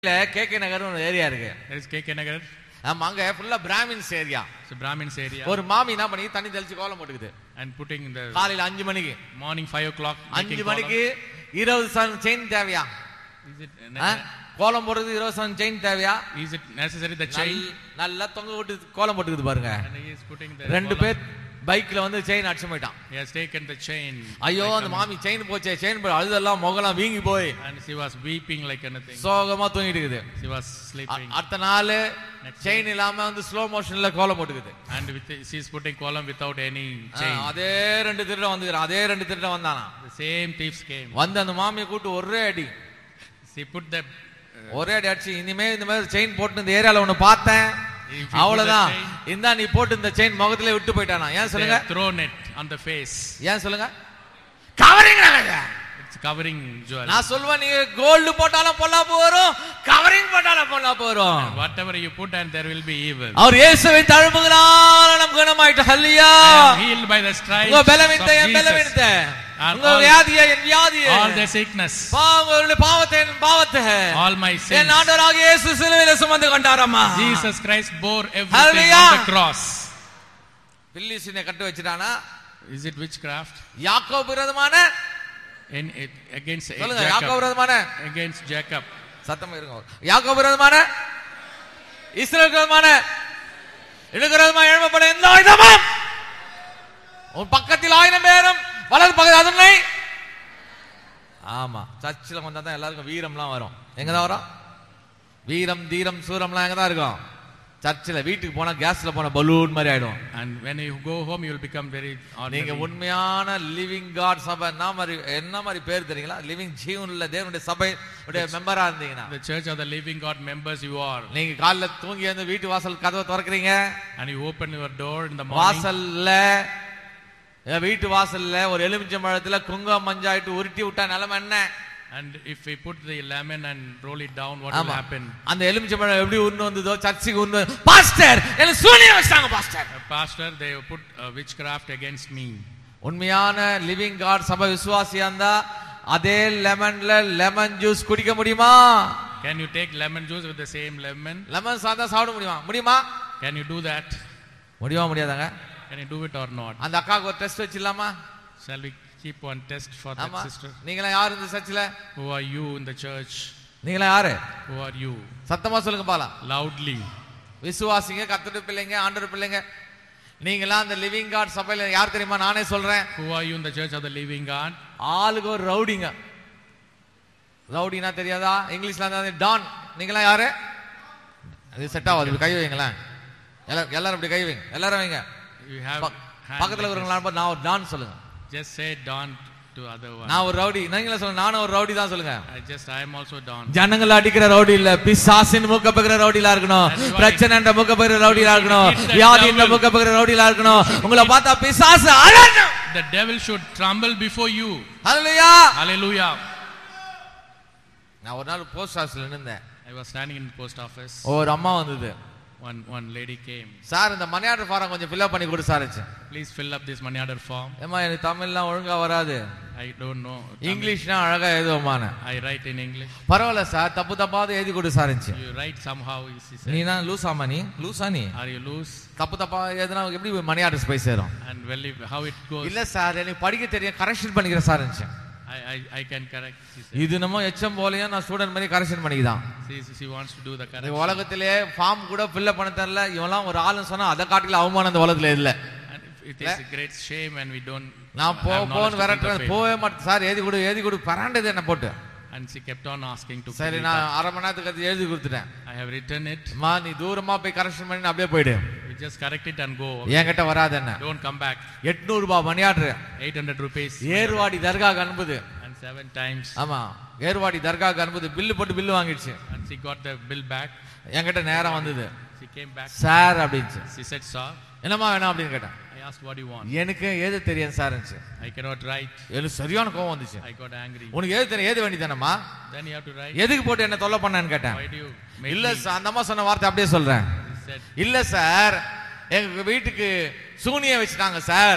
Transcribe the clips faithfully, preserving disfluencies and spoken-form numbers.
K K Nagar ஒரு area இருக்கு. There is K K Nagar. ஆமா அங்க ஃபுல்லா Brahmins area. So Brahmins area. ஒரு மாமி என்ன பண்ணி தண்ணி தெளிச்சு கோலம் போட்டுக்குது. And putting in the காலையில அஞ்சு மணிக்கு. morning five o'clock. அஞ்சு மணிக்கு இருபது சவரன் செயின் தேவையா? Is it கோலம் போடுறது இருபது சவரன் செயின் தேவையா? Is it necessary the chain? நல்லா தொங்க விட்டு கோலம் போட்டுக்குது பாருங்க. And he is putting the ரெண்டு பேர் பைக்ல வந்து செயின் அடிச்சு போயிட்டான். He has taken the chain. ஐயோ அந்த மாமி செயின் போச்சே செயின் போய் அழுதெல்லாம் முகலாம் வீங்கி போய் And she was weeping like anything. சோகமா தூங்கிட்டு இருக்குது. She was sleeping. அடுத்த நாள் செயின் இல்லாம வந்து ஸ்லோ மோஷன்ல கோலம் போட்டுக்குது. And with she is putting column without any chain. அதே ரெண்டு திருட வந்துறான். அதே ரெண்டு திருட வந்தானா. The same thieves came. வந்து அந்த மாமியை கூட்டி ஒரே அடி. She put the ஒரே அடி அடிச்சு இனிமே இந்த மாதிரி செயின் போட்டு இந்த ஏரியால ஒன்னு பார்த்தேன் அவ்வளவுதான் இந்த நீ போட்டு இந்த செயின் முகத்திலே விட்டு போயிட்டானா. ஏன் சொல்லுங்க? thrown it on the face. ஏன் சொல்லுங்க? Covering It's covering jewel. நான் சொல்வேன் நீ கோல்ட் போட்டாலும் பொல்லாப்பு வரும் கவரிங் போட்டாலும் பொல்லாப்பு வரும். Whatever you put and there will be evil. அவர் இயேசுவின் தழும்புகளால் நாம் குணமாயிட்டோம். ஹல்லேலூயா. Healed by the stripes. உங்க பலவீனத்தை என் பலவீனத்தை உங்க வியாதியை என் வியாதியை all the sickness பாவங்களுடைய பாவத்தை என் பாவத்தை all my sins என் ஆண்டவராகிய இயேசு சிலுவையிலே சுமந்து கொண்டாரம்மா. Jesus Christ bore everything on the cross. பில்லிசினை கட்ட வச்சிட்டானா? Is it witchcraft? யாக்கோபு விரோதமான in against சொல்லுங்க யாக்கோபு விரோதமான against Jacob. சத்தமா இருங்க. யாக்கோபு விரோதமான இஸ்ரவேல் விரோதமான விரோதமான எழும்பப்பட எந்த ஆயுதமும் உன் பக்கத்தில் ஆயிரம் பேரும் வலது பக்கத்தில் அதனை. ஆமா சர்ச்சில் வந்தா தான் எல்லாருக்கும் வீரம்லாம் வரும். எங்கதான் வரும்? வீரம் தீரம் சூரம்லாம் எங்கதான் இருக்கும்? சர்ச்சில். வீட்டுக்கு போனா கேஸ்ல போன பலூன் மாதிரி ஆயிடும். And when you go home you will become very ordinary. நீங்க உண்மையான லிவிங் காட் சபை என்ன மாதிரி என்ன மாதிரி பேர் தெரியுங்களா? லிவிங் ஜீவனுள்ள தேவனுடைய சபை உடைய மெம்பரா இருந்தீங்கன்னா the church of the living God members you are. நீங்க காலைல தூங்கி வந்து வீட்டு வாசல் கதவை திறக்கிறீங்க. And you open your door in the morning. வாசல்ல வீட்டு வாசல்ல ஒரு எலுமிச்சம்பழத்துல குங்குமம் மஞ்சாயிட்டு உருட்டி விட்டா நிலைமை என்ன? And if we put the lemon and roll it down, what will happen? அந்த எலுமிச்சம்பழம் எப்படி உருண்டு வந்ததோ சர்ச்சுக்கு உருண்டு பாஸ்டர் என்ன சூனியம் வச்சாங்க pastor. Pastor they put uh, witchcraft against me. உண்மையான லிவிங் காட் சபை விசுவாசியா இருந்தா அதே லெமன்ல லெமன் ஜூஸ் குடிக்க முடியுமா? Can you take lemon juice with the same lemon? Lemon சாதா சாப்பிட முடியுமா? முடியுமா? Can you do that? முடியுமா முடியாதாங்க? Can you do it or not? அந்த அக்காக்கு ஒரு test வச்சிடலாமா? Shall we keep one test for that sister? நீங்களா யார் இந்த சர்ச்சில்? Who are you in the church? நீங்களா யாரு? Who are you? சத்தமா சொல்லுங்க பாலாம். Loudly. விசுவாசிங்க கர்த்தருடைய பிள்ளைங்க ஆண்டவருடைய பிள்ளைங்க நீங்களா அந்த லிவிங் காட் சபையில யார் தெரியுமா? நானே சொல்றேன். Who are you in the church of the living God? ஆளுக்கு ஒரு ரவுடிங்க. ரவுடினா தெரியாதா? இங்கிலீஷ்ல அந்த டான். நீங்களா யாரு? அது செட் ஆகாது. கை வைங்களா எல்லாரும் எல்லாரும் இப்படி கை வைங்க. எல்லாரும் வைங்க. You have பக்கத்துல இருக்கிறவங்களா நான் ஒரு டான் சொல்லுங்க. Just say don to other one. நான் ஒரு ரவுடி. நீங்களே சொல்லுங்க நானும் ஒரு ரவுடி தான் சொல்லுங்க. I just I am also don. ஜனங்கள அடிக்கிற ரவுடி இல்ல, பிசாசின் மூக்கப்படுகிற ரவுடிலா இருக்கணும். பிரச்சனைன்ற மூக்கப்படுகிற ரவுடிலா இருக்கணும். வியாதின்ற மூக்கப்படுகிற ரவுடிலா இருக்கணும். உங்களை பார்த்தா பிசாசு அலறணும். The devil should tremble before you. Hallelujah. Hallelujah. நான் ஒரு நாள் போஸ்ட் ஆபீஸ்ல நின்னேன். I was standing in the post office. ஒரு அம்மா வந்தது. One one lady came. Sir இந்த மணி ஆர்டர் ஃபார்ம் கொஞ்சம் ஃபில் அப் பண்ணி கொடு sir. Please fill up this money order form. ஏமா எனக்கு தமிழ்லாம் ஒழுங்கா வராது. I don't know. இங்கிலீஷ்னா அழகா எழுதுவோமானே. I write in English. பரவாயில்ல சார் தப்பு தப்பாவது எழுதி கொடு சார். You write somehow. நீ நான் லூசாமா நீ? லூசா நீ? Are you loose? தப்பு தப்பா எதுனா எப்படி மணி ஆர்டர்ஸ் போய் சேரும்? And well how it goes? இல்ல சார் எனக்கு படிக்க தெரியும் கரெக்ஷன் பண்ணிக்கிறேன் sir. I I I can correct. இது நம்ம எச்எம் போலயே நான் ஸ்டூடண்ட் மாதிரி கரெக்ஷன் பண்ணிக்கலாம். She she wants to do the correction. இந்த உலகத்திலே ஃபார்ம் கூட ஃபில் அப் பண்ண தெரியல இவெல்லாம் ஒரு ஆளுன்னு சொன்னா அத காட்டில அவமானம் இந்த உலகத்துல இல்ல. It is a great shame when we don't. நான் போ போன் வரட்ட போவே மாட்டேன் சார். எழுதி கொடு எழுதி கொடு பராண்டது என்ன போட்டு. And she kept on asking to. சரி நான் அரை மணி நேரத்துக்கு அது எழுதி கொடுத்துட்டேன். I have written it. மா நீ தூரமா போய் கரெக்ஷன் பண்ணி அப்படியே போய்டு. You just correct it and go. என்கிட்ட வராத என்ன. Don't come back. எட்நூறு ரூபாய் money order. eight hundred rupees. Ervadi தர்காக்கு அனுப்புது. And seven times. ஆமா ஏர்வாடி தர்காக்கு அனுப்புது. பில் போட்டு bill வாங்கிடுச்சு. And she got the bill back. என்கிட்ட நேரா வந்தது. She came back. Sir அப்படிச்சு. She said sir. என்னமா வேணும் அப்படின்னு கேட்டேன். I asked what do you want? எனக்கு ஏது தெரியும் சார். I cannot write. எனக்கு சரியான கோவம் வந்துச்சு. I got angry. உனக்கு ஏது தெரியும் ஏது வேண்டிதானமா? Then you have to write. எதுக்கு போட்டு என்ன தொல்லை பண்ணான்னு கேட்டேன். Why do you? இல்ல சார் அந்த அம்மா சொன்ன வார்த்தை அப்படியே சொல்றேன். இல்ல சார் எங்க வீட்டுக்கு சூனியம் வச்சுட்டாங்க sir. They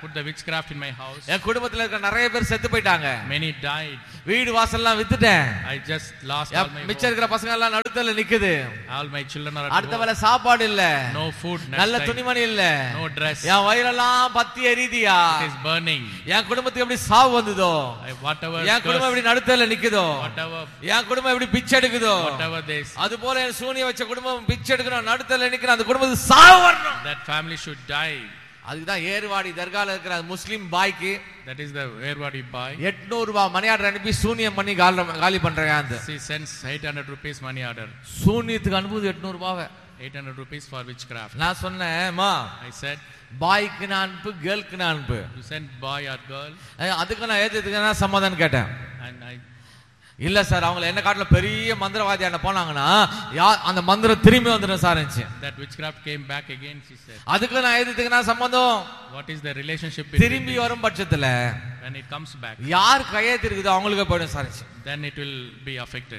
put the witchcraft in my house. என் குடும்பத்துல இருக்க நிறைய பேர் செத்து போயிட்டாங்க. Many died. வீடு வாசல்லாம் வித்துட்டேன். I just lost all my மிச்சம் இருக்கிற பசங்க எல்லாம் நடுத்தல நிக்குது. All my children are at அடுத்த வேளை சாப்பாடு இல்ல. No food. நல்ல துணிமணி இல்ல. No dress. என் வயிறெல்லாம் பத்தி எரியுதியா. It is burning. என் குடும்பத்துக்கு எப்படி சாவு வந்ததோ. Whatever. என் குடும்பம் எப்படி நடுத்தல நிக்குதோ. Whatever. என் குடும்பம் எப்படி பிச்சை எடுக்குதோ. Whatever this. அது போல என் சூனிய வச்ச குடும்பம் பிச்சை எடுக்கணும் நடுத்தல நிக்கிற அந்த குடும்பத்துக்கு சாவு வரணும். That family should die. அதுதான் ஏர்வாடி தர்கால இருக்கிற முஸ்லிம் பாய்க்கு that is the ஏர்வாடி பாய் எட்நூறு ரூபாய் மணி ஆர்டர் அனுப்பி சூனியம் பண்ணி காலி பண்றாங்க. அந்த she sends eight hundred rupees money order. சூனியத்துக்கு அனுப்புது எட்நூறு ரூபாய். eight hundred rupees for witchcraft. நான் சொன்னேன் மா I said பாய்க்கு நான் அனுப்பு கேர்ளுக்கு நான் அனுப்பு. you send boy or girl. அதுக்கு நான் ஏத்துக்கு நான் சமாதானம் கேட்டேன். and I இல்ல சார் அவங்க என்ன காட்டுல பெரிய மந்திரவாதியான போனாங்கன்னா அந்த மந்திரம் திரும்பி வந்துடும் sir. that witchcraft came back again she said. அதுக்கு நான் எதுக்கு நான் சம்பந்தம். what is the relationship between திரும்பி வரும் பட்சத்துல when it comes back யார் கையெழுத்து இருக்குதோ அவங்களுக்கு போய்டும் sir. then it will be affected.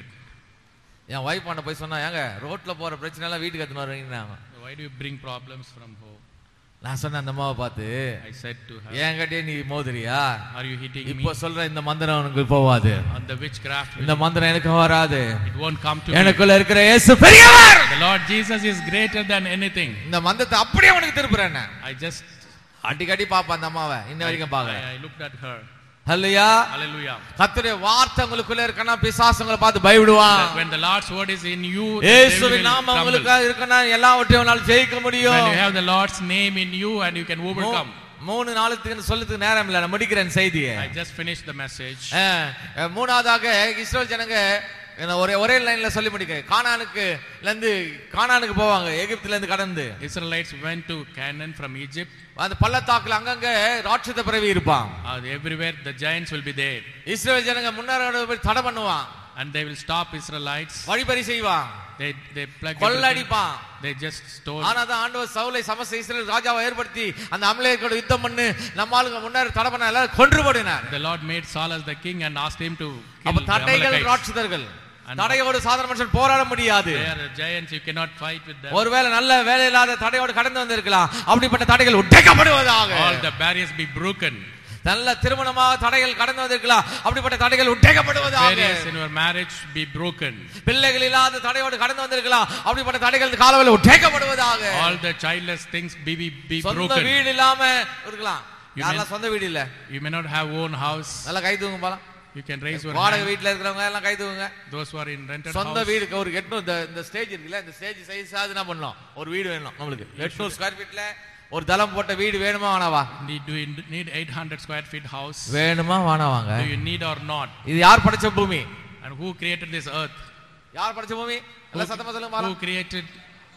N wife பண்ண போய் சொன்னா ஏங்க ரோட்ல போற பிரச்சனை எல்லாம் வீட்டுக்கு எடுத்துன்னு வரீங்கன்னாங்க. why do you bring problems from home? நான் சொன்ன அந்த அம்மாவை பார்த்து I said to her ஏங்கட்டே நீ மோதிரியா. are you hitting me? இப்போ சொல்ற இந்த மந்திரம் உனக்கு போவாது. on the witchcraft இந்த மந்திரம் எனக்கு வராது. it won't come to எனக்குள்ள இருக்கிற இயேசு பெரியவர். the Lord Jesus is greater than anything. இந்த மந்திரத்தை அப்படியே உனக்கு திருப்புறேன். I just அடிக்கடி பாப்பா அந்த அம்மாவை இன்ன வரைக்கும் பாக்கறேன். I looked at her. Hallelujah. Hallelujah. கர்த்தருடைய வார்த்தை உங்களுக்குள்ள இருக்கனா பிசாசுங்களை பார்த்து பயப்படுவான். when the Lord's word is in you இயேசுவின் நாமம் உங்களுக்கு இருக்கனா எல்லாவற்றையும் உன்னால ஜெயிக்க முடியும். when you have the Lord's name in you and you can overcome. மூணு நாளுக்கு சொல்றதுக்கு நேரம் இல்ல நான் முடிக்கிறேன் செய்தியை. I just finished the message. மூணாவதாக இஸ்ரவேல் ஜனங்க ஒரே ஒரே லைன்ல சொல்லி முடிக்கிறேன். கானானுக்கு இருந்து கானானுக்கு போவாங்க எகிப்துல இருந்து கடந்து. Israelites went to Canaan from Egypt. அந்த பள்ளத்தாக்குல அங்கங்க ராட்சத பிறவி இருப்பான். everywhere the giants will be there. இஸ்ரவேல் ஜனங்க முன்னேற தடை பண்ணுவான். and they will stop Israelites. வழிபறி செய்வான். they they plague கொள்ளடிப்பான். they just stole. ஆனாத ஆண்டவர் சவுலை சமஸ்த இஸ்ரவேல் ராஜாவை ஏற்படுத்தி அந்த அமலேயரோட யுத்தம் பண்ணி நம்ம ஆளுங்க முன்னேற தடை பண்ண எல்லாரும் கொன்று போடினார். the Lord made Saul as the king and asked him to kill அப்ப the தடைகள் ராட்சதர்கள். தடையோடு சாதாரண மனுஷன் போராட முடியாது. they are giants, you cannot fight with them. ஒருவேளை நல்ல வேலை இல்லாத தடையோடு கடந்து வந்திருக்கலாம். அப்படிப்பட்ட தடைகள் உடைக்கப்படுவதாக. all the barriers be broken. நல்ல திருமணமாக தடைகள் கடந்து வந்திருக்கலாம். அப்படிப்பட்ட தடைகள் உடைக்கப்படுவதாக. barriers in your marriage be broken. பிள்ளைகள் இல்லாத தடையோடு கடந்து வந்திருக்கலாம். அப்படிப்பட்ட தடைகள் காலவெளியில் உடைக்கப்படுவதாக. all the childless things be be, be broken. சொந்த வீடு இல்லாம இருக்கலாம். யாரெல்லாம் சொந்த வீடு இல்ல? you may not have own house. நல்லா கை தூங்க பாலாம். you can raise your வாடகை வீட்ல இருக்கறவங்க எல்லாம் கை தூங்குங்க. those who are in rented house. சொந்த வீடு ஒரு எட்நூறு இந்த ஸ்டேஜ் இருக்குல இந்த ஸ்டேஜ் சைஸ் ஆது என்ன பண்ணனும்? ஒரு வீடு வேணும் நமக்கு. எட்நூறு ஸ்கொயர் ஃபீட்ல ஒரு தளம் போட்ட வீடு வேணுமா வேணாவா? need do you need eight hundred square feet house? வேணுமா வேணாவாங்க? do you need or not? இது யார் படைச்ச பூமி? and who created this earth? யார் படைச்ச பூமி? எல்லாம் சத்தமா சொல்லுங்க பாலாம். who created?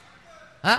ஆ?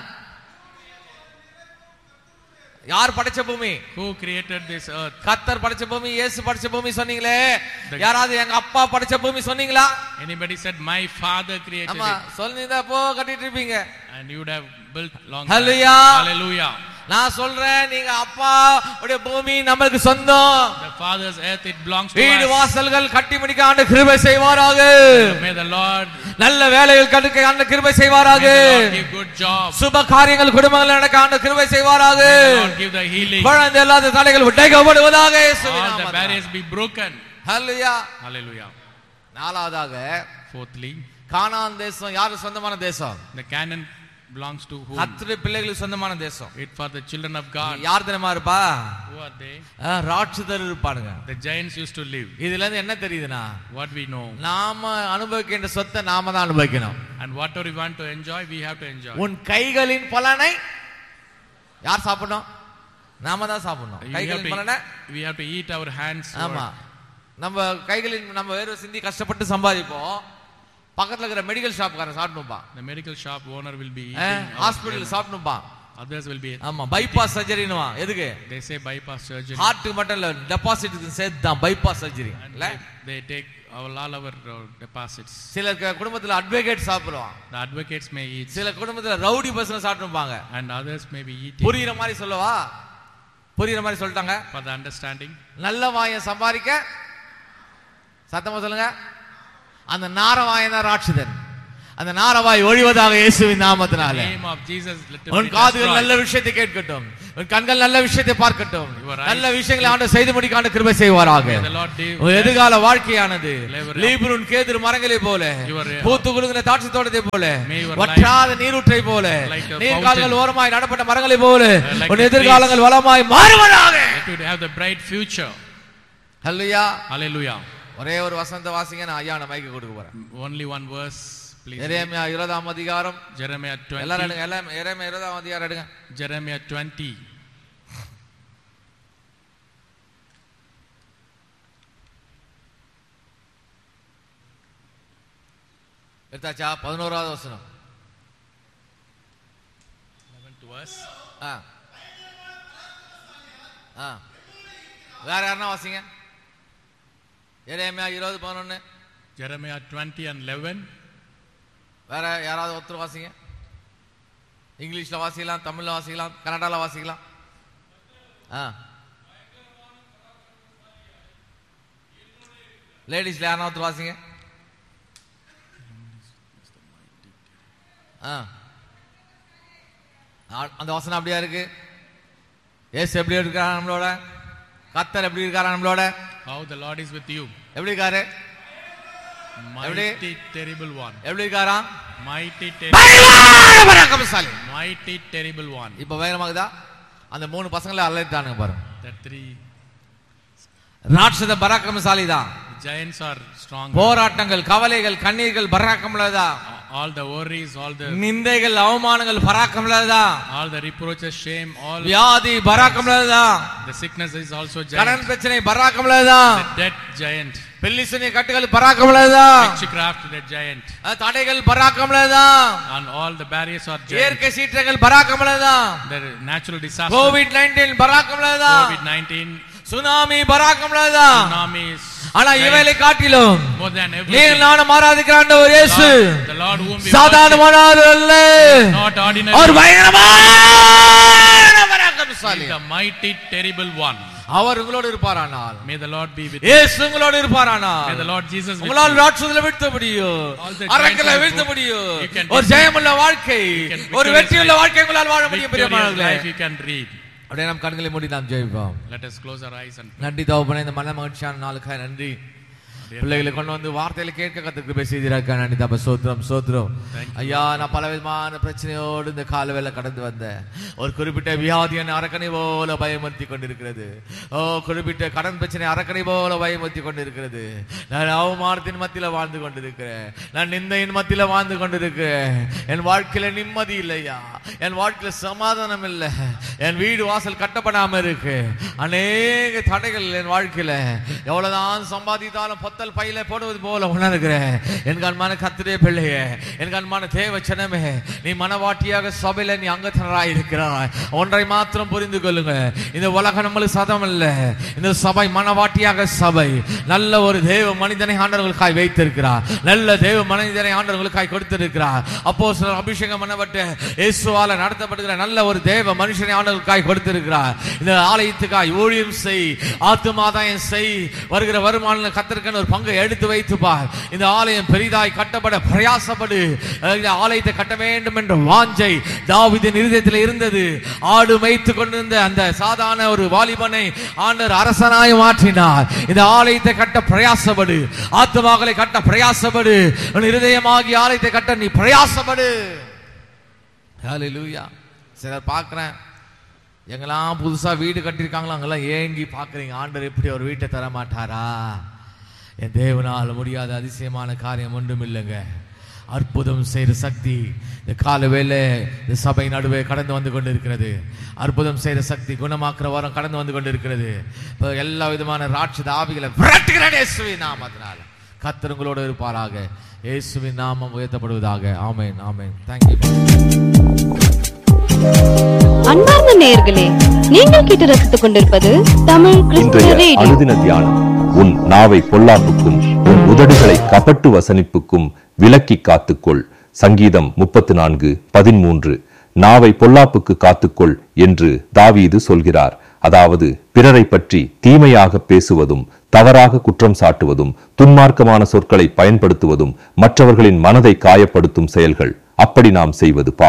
யார் படைச்ச பூமி? who created this earth? கர்த்தர் படைச்ச பூமி. இயேசு படைச்ச பூமி சொன்னீங்களே. யாராவது எங்க அப்பா படைச்ச பூமி சொன்னீங்களா? anybody said my father created ஆமா it? சொல்லிருந்தா போ கட்டிட்டு இருப்பீங்க. and you would have built long. Hallelujah. Hallelujah. நான் சொல்றேன் நீங்க அப்பா உடைய பூமி நமக்கு சொந்தம். the father's earth it belongs to us. வீடு வாசல்கள் கட்டி முடிக்க ஆண்டு கிருபை செய்வாராக. may the Lord நல்ல வேலைகள் கட்டி ஆண்டு கிருபை செய்வாராக. may the Lord give good job. சுப காரியங்கள் குடும்பங்கள் நடக்க ஆண்டு கிருபை செய்வாராக. may the Lord give the healing. குழந்தை இல்லாத தடைகள் உடைக்கப்படுவதாக இயேசுவின் all the நாமத்தில். barriers be broken. Hallelujah. Hallelujah. நாலாவதாக fourthly கானான் தேசம் யாரு சொந்தமான தேசம்? the Canaan belongs to whom? கர்த்தருடைய பிள்ளைகளுக்கு சொந்தமான தேசம். it for the children of God. யார் தெரியுமா இருப்பா? who are they? ராட்சதர் இருப்பானுங்க. the giants used to live. இதுல இருந்து என்ன தெரியுதுனா what we know நாம அனுபவிக்கின்ற சொத்தை நாம தான் அனுபவிக்கணும். and whatever we want to enjoy we have to enjoy. உன் கைகளின் பலனை யார் சாப்பிடணும்? நாம தான் சாப்பிடணும். கைகளின் பலனை we have to eat our hands. ஆமா நம்ம கைகளின் நம்ம வேற சிந்தி கஷ்டப்பட்டு சம்பாதிப்போம். பக்கத்துல இருக்கிற medical ஷாப்காரன் சாப்பிடும்பா. the medical shop owner will be eating. Hospital சாப்பிடும்பா. others will be. ஆமா பைபாஸ் சர்ஜரினுவா. எதுக்கு? they say bypass surgery. Heart மட்டும் இல்ல டெபாசிட்க்கு சேர்த்து தான் பைபாஸ் சர்ஜரி. இல்ல they take all, all our uh, deposits. சில குடும்பத்துல அட்வொகேட் சாப்பிடுவாங்க. the advocates may eat. சில குடும்பத்துல ரவுடி பர்சன் சாப்பிடுவாங்க. and others may be eating. புரியுற மாதிரி சொல்லவா? புரியுற மாதிரி சொல்லிட்டாங்க. for the understanding. நல்ல வாயை சம்பாதிக்க சத்தமா சொல்லுங்க. அந்த நாரவாயன் தான் ராட்சதன். அந்த நாரவாய் ஒழிவதாக இயேசுவின் நாமத்தினாலே. name of Jesus let உன் காதுகள் நல்ல விஷயத்தை கேட்கட்டும். உன் கண்கள் நல்ல விஷயத்தை பார்க்கட்டும். Your நல்ல eyes விஷயங்களை ஆண்டவர் செய்து முடிக்க ஆண்டவர் கிருபை செய்வாராக. May the Lord give உன் எதிர்கால வாழ்க்கையானது Level up. லீபனோன் கேதுரு மரங்களை போல, Your, uh, பூத்து குலுங்கின திராட்சை தோட்டத்தை போல, May your வற்றாத நீரூற்றை போல, like a நீர்கால்கள் fountain. ஓரமாய் நடப்பட்ட மரங்களை போல Uh, like உன் the எதிர்காலங்கள் வளமாய் மாறுவதாக. Let you have the bright future. Hallelujah. Hallelujah. ஒரே ஒரு வசனத்தை வாசிங்க, நான் ஐயா நான் மைக்கு கொடுக்க போறேன். Only one verse, please. எரேமியா இருபதாம் அதிகாரம். Jeremiah எல்லாரும் twenty. எடுங்க, எல்லாம் எரேமியா இருபதாம் அதிகாரம் எடுங்க. Jeremiah twenty. எடுத்தாச்சா? பதினோராவது வசனம். eleventh verse. ஆ ஆ வேற யாருன்னா வாசிங்க. எரேமியா இருபது பதினொன்னு. Jeremiah twenty and eleven. வேற யாராவது ஒருத்தர் வாசிங்க. இங்கிலீஷ்ல வாசிக்கலாம், தமிழ்ல வாசிக்கலாம், கன்னடால வாசிக்கலாம். ஆ லேடிஸ்ல யாரா ஒருத்தர் வாசிங்க. ஆ அந்த வசனம் அப்படியா இருக்கு? ஏசு எப்படி இருக்காரா நம்மளோட? கர்த்தர் எப்படி இருக்காரா நம்மளோட? How the Lord is with you. எப்படி இருக்காரு? Mighty terrible one. எப்படி இருக்காரா? Mighty terrible. பராக்கிரமசாலி. Mighty terrible one. இப்ப பயங்கரமாகுதா? அந்த மூணு பசங்களை அலறிட்டானுங்க பாருங்க. The three ராட்சத பராக்கிரமசாலி தான். giants are strong. போராட்டங்கள், கவலைகள், கண்ணீர்கள் பராக்கிரமலதா. All the worries, all the நிந்தைகள், அவமானங்கள் பராக்கிரமலதா. all the reproaches, shame, all வியாதி பராக்கிரமலதா. the sickness is also கடன் giant. பிரச்சனை பராக்கிரமலதா. The debt giant. பெல்லிசனி கட்டுகள் பராக்கிரமலதா. Witchcraft, the giant. தடைகள் பராக்கிரமலதா. And all the barriers are giant. இயற்கை சீற்றங்கள் பராக்கிரமலதா. The natural disaster. Covid nineteen பராக்கிரமலதா. COVID nineteen. Tsunami பராக்கிரமலதா. Tsunamis. ஆனா இவைகளை காட்டிலும் More than நீங்க everything. நானும் ஆராதிக்கிற ஆண்டவர் இயேசு The Lord whom we worship, சாதாரணமானவர் அல்ல. not ordinary. அவர் பயங்கரமான பராக்கிரமசாலி. He is the mighty terrible one. அவர் உங்களோடு இருப்பாரானால், May the Lord be with you. இயேசு உங்களோடு இருப்பாரானால், May the Lord Jesus with உங்களால் you. ராட்சதங்களை வீழ்த்த முடியும், All the அரக்கலை giants வீழ்த்த will- முடியும். you can ஒரு defeat- ஜெயமுள்ள வாழ்க்கை, you can ஒரு victorious வெற்றியுள்ள life. வாழ்க்கை உங்களால் வாழ முடியும். Victorious பிரியமானவர்களே, life you can read. அப்படியே நம் கண்களை மூடி நாம் ஜெயிப்போம். Let us close our eyes and நன்றி தகப்பனே, இந்த மன மகிழ்ச்சியான நாளுக்காக நன்றி. பிள்ளைகளை கொண்டு வந்து வார்த்தையில கேட்க கத்துக்கு பேசியிருக்க நன்றி தப்ப சோத்திரம் சோத்திரம். ஐயா, நான் பல விதமான பிரச்சனையோடு இந்த காலவேளை கடந்து வந்தேன். ஒரு குறிப்பிட்ட வியாதி என்னை அரக்கனை போல பயமுறுத்தி கொண்டிருக்கிறது. ஓ, குறிப்பிட்ட கடன் பிரச்சனை அரக்கனை போல பயமுறுத்தி கொண்டிருக்கிறது. நான் அவமானத்தின் மத்தியில வாழ்ந்து கொண்டிருக்கிறேன். நான் நிந்தையின் மத்தியில வாழ்ந்து கொண்டிருக்கிறேன். என் வாழ்க்கையில நிம்மதி இல்லையா, என் வாழ்க்கையில சமாதானம் இல்லை, என் வீடு வாசல் கட்டப்படாம இருக்கு. அநேக தடைகள் என் வாழ்க்கையில. எவ்வளவுதான் சம்பாதித்தாலும் பத்தல் பையில போடுவது போல உணர்கிறேன். என் கண்மான கர்த்தருடைய பிள்ளையே, என் கண்மான தேவச்சனமே, நீ மனவாட்டியாக சபையில நீ அங்கத்தினராய் இருக்கிறாய். ஒன்றை மாத்திரம் புரிந்து கொள்ளுங்க, இந்த உலகம் நம்மளுக்கு சதம் இல்ல. இந்த சபை மனவாட்டியாக சபை. நல்ல ஒரு தேவ மனிதனை ஆண்டவர்களுக்காய் வைத்திருக்கிறார். நல்ல தேவ மனிதனை ஆண்டவர்களுக்காய் கொடுத்திருக்கிறார். அப்போஸ்தலர் அபிஷேகம் பண்ணப்பட்டு இயேசுவால நடத்தப்படுகிற நல்ல ஒரு தேவ மனுஷனை ஆண்டவர்களுக்காய் கொடுத்திருக்கிறார். இந்த ஆலயத்துக்காய் ஊழியம் செய், ஆத்துமாதாயம் செய், வருகிற வருமானம் கர்த்தருக்கான ஒரு பங்கை எடுத்து வைத்து பார். இந்த ஆலயம் பெரிதாய் கட்டப்பட பிரயாசப்படு. இந்த ஆலயத்தை கட்ட வேண்டும் என்ற வாஞ்சை தாவீதின் இருதயத்தில் இருந்தது. ஆடு மேய்த்து கொண்டிருந்த அந்த சாதாரண ஒரு வாலிபனை ஆண்டவர் அரசனாய் மாற்றினார். இந்த ஆலயத்தை கட்ட பிரயாசப்படு, ஆத்துமாக்களை கட்ட பிரயாசப்படு, உன் இருதயமாகி ஆலயத்தை கட்ட நீ பிரயாசப்படு. ஹல்லேலூயா. சிலர் பார்க்கிறேன், எங்கெல்லாம் புதுசா வீடு கட்டியிருக்காங்களோ அங்கெல்லாம் ஏங்கி பார்க்குறீங்க, ஆண்டவர் எப்படி ஒரு வீட்டை தர மாட்டாரா? என் தேவனால் முடியாத அதிசயமான காரியம் ஒன்றும் இல்லைங்க. அற்புதம் செய்கிற சக்தி இந்த கால வேளை இந்த சபை நடுவே கடந்து வந்து கொண்டு இருக்கிறது. அற்புதம் செய்கிற சக்தி, குணமாக்குற வாரம் கடந்து வந்து கொண்டு இருக்கிறது. இப்போ எல்லா விதமான ராட்சத ஆவிகளை விரட்டுகிறேன் இயேசுவின் நாமத்தினால. கர்த்தர் உங்களோடு இருப்பாராக. இயேசுவின் நாமம் உயர்த்தப்படுவதாக. ஆமென், ஆமென். தேங்க்யூ. அன்பார்ந்த நேயர்களே, நீங்கள் கேட்டு ரசித்துக் கொண்டிருப்பது தமிழ் கிறிஸ்துவ ரேடியோ. அனுதின தியானம். உன் நாவை பொல்லாப்புக்கும் உன் உதடுகளை கபட்டு வசனிப்புக்கும் விலக்கி காத்துக்கொள். சங்கீதம் முப்பத்து நான்கு பதிமூன்று. நாவை பொல்லாப்புக்கு காத்துக்கொள் என்று தாவீது சொல்கிறார். அதாவது பிறரை பற்றி தீமையாக பேசுவதும், தவறாக குற்றம் சாட்டுவதும், துன்மார்க்கமான சொற்களை பயன்படுத்துவதும் மற்றவர்களின் மனதை காயப்படுத்தும் செயல்கள். அப்படி நாம் செய்வது பாவம்.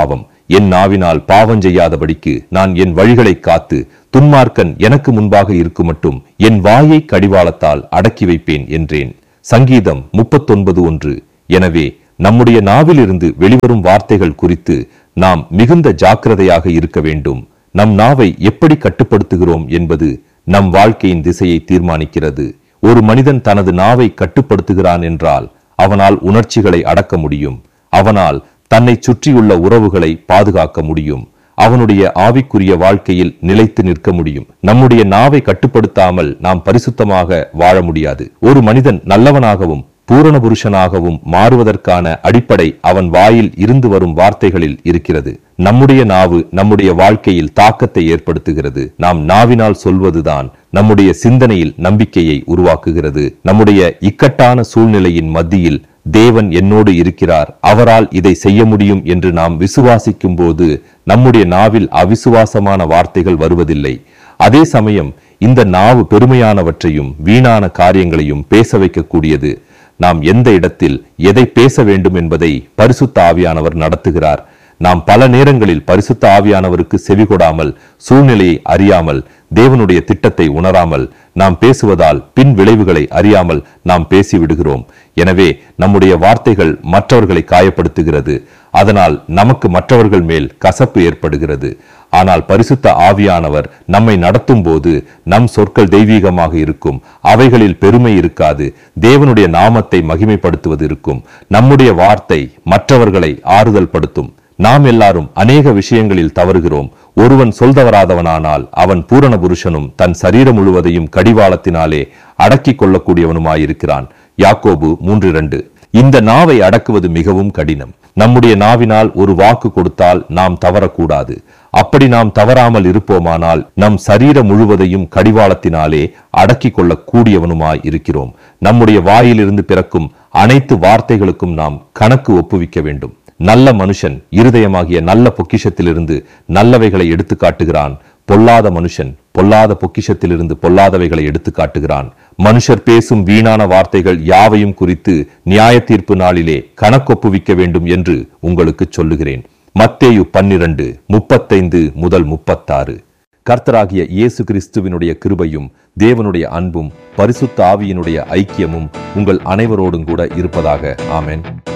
என் நாவினால் பாவம் செய்யாதபடிக்கு நான் என் வழிகளை காத்து துன்மார்க்கன் எனக்கு முன்பாக இருக்கும் மட்டும் என் வாயை கடிவாளத்தால் அடக்கி வைப்பேன் என்றேன். சங்கீதம் முப்பத்தொன்பது ஒன்று. எனவே நம்முடைய நாவிலிருந்து வெளிவரும் வார்த்தைகள் குறித்து நாம் மிகுந்த ஜாக்கிரதையாக இருக்க வேண்டும். நம் நாவை எப்படி கட்டுப்படுத்துகிறோம் என்பது நம் வாழ்க்கையின் திசையை தீர்மானிக்கிறது. ஒரு மனிதன் தனது நாவை கட்டுப்படுத்துகிறான் என்றால் அவனால் உணர்ச்சிகளை அடக்க முடியும். அவனால் தன்னை சுற்றியுள்ள உறவுகளை பாதுகாக்க முடியும். அவனுடைய ஆவிக்குரிய வாழ்க்கையில் நிலைத்து நிற்க முடியும். நம்முடைய நாவை கட்டுப்படுத்தாமல் நாம் பரிசுத்தமாக வாழ முடியாது. ஒரு மனிதன் நல்லவனாகவும் பூரண புருஷனாகவும் மாறுவதற்கான அடிப்படை அவன் வாயில் இருந்து வரும் வார்த்தைகளில் இருக்கிறது. நம்முடைய நாவு நம்முடைய வாழ்க்கையில் தாக்கத்தை ஏற்படுத்துகிறது. நாம் நாவினால் சொல்வதுதான் நம்முடைய சிந்தனையில் நம்பிக்கையை உருவாக்குகிறது. நம்முடைய இக்கட்டான சூழ்நிலையின் மத்தியில் தேவன் என்னோடு இருக்கிறார், அவரால் இதை செய்ய முடியும் என்று நாம் விசுவாசிக்கும் போது நம்முடைய நாவில் அவிசுவாசமான வார்த்தைகள் வருவதில்லை. அதே சமயம் இந்த நாவு பெருமையானவற்றையும் வீணான காரியங்களையும் பேச வைக்கக்கூடியது. நாம் எந்த இடத்தில் எதை பேச வேண்டும் என்பதை பரிசுத்த ஆவியானவர் நடத்துகிறார். நாம் பல நேரங்களில் பரிசுத்த ஆவியானவருக்கு செவிகொடாமல், சூழ்நிலையை அறியாமல், தேவனுடைய திட்டத்தை உணராமல் நாம் பேசுவதால் பின் விளைவுகளை அறியாமல் நாம் பேசிவிடுகிறோம். எனவே நம்முடைய வார்த்தைகள் மற்றவர்களை காயப்படுத்துகிறது. அதனால் நமக்கு மற்றவர்கள் மேல் கசப்பு ஏற்படுகிறது. ஆனால் பரிசுத்த ஆவியானவர் நம்மை நடத்தும் போது நம் சொற்கள் தெய்வீகமாக இருக்கும். அவைகளில் பெருமை இருக்காது. தேவனுடைய நாமத்தை மகிமைப்படுத்துவது இருக்கும். நம்முடைய வார்த்தை மற்றவர்களை ஆறுதல் படுத்தும். நாம் எல்லாரும் அநேக விஷயங்களில் தவறுகிறோம். ஒருவன் சொல்தவராதவனானால் அவன் பூரண புருஷனும் தன் சரீரம் முழுவதையும் கடிவாளத்தினாலே அடக்கிக் கொள்ளக்கூடியவனுமாயிருக்கிறான். யாக்கோபு மூன்று இரண்டு. இந்த நாவை அடக்குவது மிகவும் கடினம். நம்முடைய நாவினால் ஒரு வாக்கு கொடுத்தால் நாம் தவறக்கூடாது. அப்படி நாம் தவறாமல் இருப்போமானால் நம் சரீரம் முழுவதையும் கடிவாளத்தினாலே அடக்கிக் கொள்ள கூடியவனுமாய் இருக்கிறோம். நம்முடைய வாயிலிருந்து பிறக்கும் அனைத்து வார்த்தைகளுக்கும் நாம் கணக்கு ஒப்புவிக்க வேண்டும். நல்ல மனுஷன் இருதயமாகிய நல்ல பொக்கிஷத்திலிருந்து நல்லவைகளை எடுத்து காட்டுகிறான். பொல்லாத மனுஷன் பொல்லாத பொக்கிஷத்திலிருந்து பொல்லாதவைகளை எடுத்து காட்டுகிறான். மனுஷர் பேசும் வீணான வார்த்தைகள் யாவையும் குறித்து நியாய தீர்ப்பு நாளிலே கணக்கொப்புவிக்க வேண்டும் என்று உங்களுக்கு சொல்லுகிறேன். மத்தேயு பன்னிரண்டு முப்பத்தைந்து முதல் முப்பத்தாறு. கர்த்தராகிய இயேசு கிறிஸ்துவினுடைய கிருபையும் தேவனுடைய அன்பும் பரிசுத்த ஆவியினுடைய ஐக்கியமும் உங்கள் அனைவரோடும் கூட இருப்பதாக. ஆமென்.